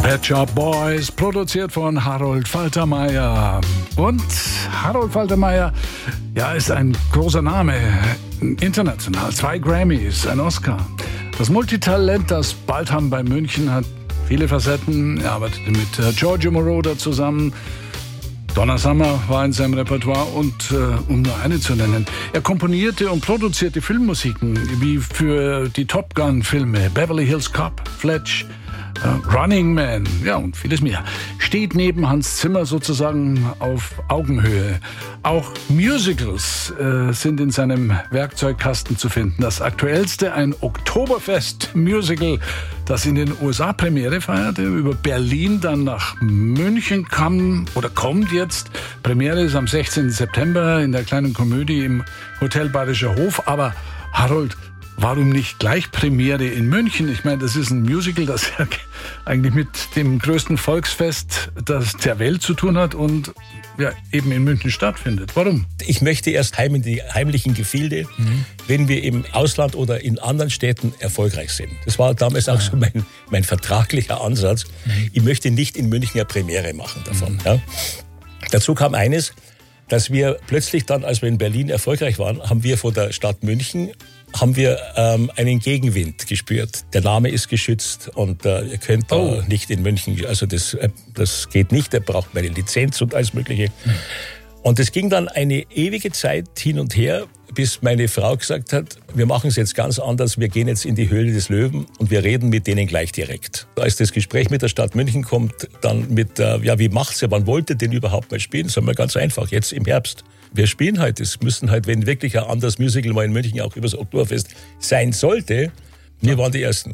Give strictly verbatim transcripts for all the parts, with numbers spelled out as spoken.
Pet Shop Boys, produziert von Harold Faltermeier. Und Harold Faltermeier, ja, ist ein großer Name, international. Zwei Grammys, ein Oscar. Das Multitalent, das Baltham bei München hat viele Facetten. Er arbeitete mit äh, Giorgio Moroder zusammen. Donna Summer war in seinem Repertoire und, äh, um nur eine zu nennen, er komponierte und produzierte Filmmusiken wie für die Top Gun-Filme Beverly Hills Cop, Fletch, äh, Running Man, ja, und vieles mehr. Steht neben Hans Zimmer sozusagen auf Augenhöhe. Auch Musicals äh, sind in seinem Werkzeugkasten zu finden. Das aktuellste, ein Oktoberfest-Musical, das in den U S A Premiere feierte, über Berlin dann nach München kam oder kommt jetzt. Premiere ist am sechzehnten September in der Kleinen Komödie im Hotel Bayerischer Hof. Aber Harold, warum nicht gleich Premiere in München? Ich meine, das ist ein Musical, das ja eigentlich mit dem größten Volksfest das der Welt zu tun hat und ja, eben in München stattfindet. Warum? Ich möchte erst heim in die heimlichen Gefilde, mhm. wenn wir im Ausland oder in anderen Städten erfolgreich sind. Das war damals auch so mein, mein vertraglicher Ansatz. Mhm. Ich möchte nicht in München eine Premiere machen davon. Mhm. Ja. Dazu kam eines, dass wir plötzlich dann, als wir in Berlin erfolgreich waren, haben wir vor der Stadt München haben wir ähm, einen Gegenwind gespürt. Der Name ist geschützt und äh, ihr könnt oh. da nicht in München, also das, äh, das geht nicht, er braucht meine Lizenz und alles Mögliche. Mhm. Und es ging dann eine ewige Zeit hin und her, bis meine Frau gesagt hat, wir machen es jetzt ganz anders, wir gehen jetzt in die Höhle des Löwen und wir reden mit denen gleich direkt. Als das Gespräch mit der Stadt München kommt, dann mit, äh, ja, wie macht's ihr, wann wollt ihr denn überhaupt mal spielen? Sagen wir ganz einfach, jetzt im Herbst. Wir spielen halt, es müssen halt, wenn wirklich ein anderes Musical mal in München auch übers Oktoberfest sein sollte, wir waren die Ersten.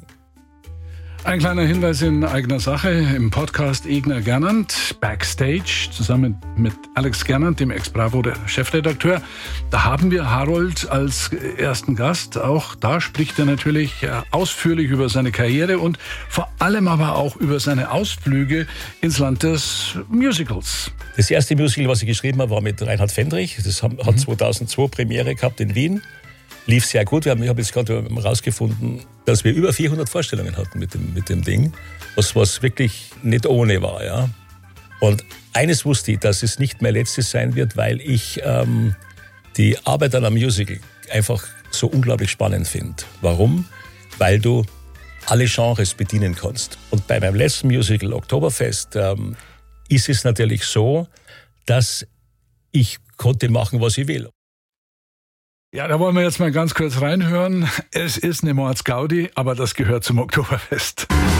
Ein kleiner Hinweis in eigener Sache im Podcast Egner Gernand, Backstage, zusammen mit Alex Gernand, dem Ex-Bravo, der Chefredakteur. Da haben wir Harold als ersten Gast. Auch da spricht er natürlich ausführlich über seine Karriere und vor allem aber auch über seine Ausflüge ins Land des Musicals. Das erste Musical, was ich geschrieben habe, war mit Reinhard Fendrich. Das hat mhm. zweitausendzwei Premiere gehabt in Wien. Lief sehr gut. Wir haben, ich habe jetzt gerade herausgefunden, dass wir über vierhundert Vorstellungen hatten mit dem, mit dem Ding, was, was wirklich nicht ohne war. Ja. Und eines wusste ich, dass es nicht mein letztes sein wird, weil ich ähm, die Arbeit an einem Musical einfach so unglaublich spannend finde. Warum? Weil du alle Genres bedienen kannst. Und bei meinem letzten Musical, Oktoberfest, ähm, ist es natürlich so, dass ich konnte machen, was ich will. Ja, da wollen wir jetzt mal ganz kurz reinhören. Es ist eine Mordsgaudi, aber das gehört zum Oktoberfest.